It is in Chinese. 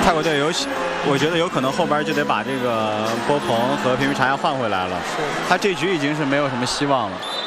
泰国队我觉得有可能后边就得把这个波鹏和平民茶亚换回来了。 是， 他这局已经是没有什么希望了。